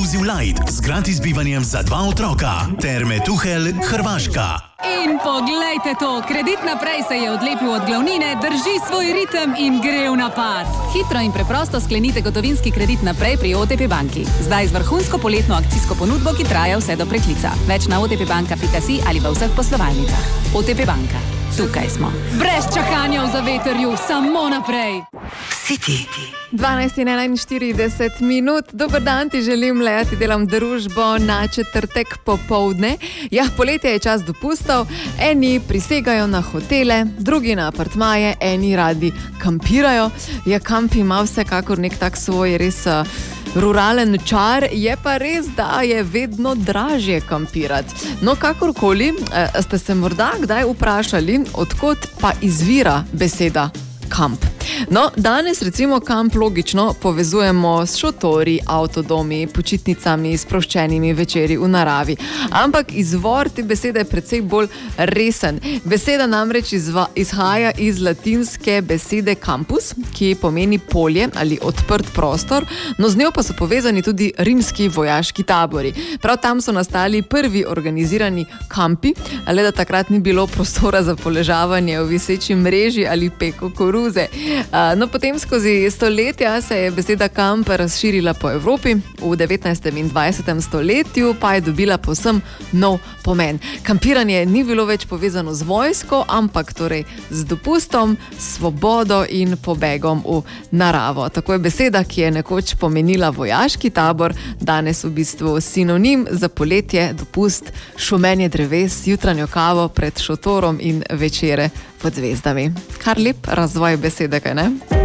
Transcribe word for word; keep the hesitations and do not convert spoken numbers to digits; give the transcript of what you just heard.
Inclusive Light z gratis bivanjem za dva otroka. Terme Tuhelj, Hrvaška. In poglejte to, Kredit Naprej se je odlepil od glavnine, drži svoj ritem in gre v napad. Hitro in preprosto sklenite gotovinski kredit naprej pri O T P banki. Zdaj z vrhunsko poletno akcijsko ponudbo, ki traja vse do preklica. Več na otpbanka pika si ali v vseh poslovalnicah. O T P banka. Tukaj smo. Brez čakanja v zavetrju, samo naprej. City. dvanajst in enainštirideset minut. Dober dan ti želim, Lea, ti delam družbo na četrtek popoldne. Ja, poletje je čas dopustov. Eni prisegajo na hotele, drugi na apartmaje, eni radi kampirajo. Ja, kamp ima vsekakor nek tak svoj res uh, ruralen čar, je pa res, da je vedno dražje kampirati. No, kakorkoli, eh, ste se morda kdaj vprašali, odkot pa izvira beseda kamp. No, danes recimo kamp logično povezujemo s šotori, avtodomi, počitnicami, sproščenimi večeri v naravi. Ampak izvor te besede je precej bolj resen. Beseda namreč izva, izhaja iz latinske besede campus, ki pomeni polje ali odprt prostor, no z njo pa so povezani tudi rimski vojaški tabori. Prav tam so nastali prvi organizirani kampi, le da takrat ni bilo prostora za poležavanje v viseči mreži ali peko koruze. No, potem skozi stoletja se je beseda kamp razširila po Evropi, v devetnajstem in dvajsetem stoletju pa je dobila povsem nov pomen. Kampiranje ni bilo več povezano z vojsko, ampak torej z dopustom, svobodo in pobegom v naravo. Tako je beseda, ki je nekoč pomenila vojaški tabor, danes v bistvu sinonim za poletje, dopust, šumenje dreves, jutranjo kavo pred šotorom in večere pod zvezdami. Kar lep razvoj besede, kaj ne?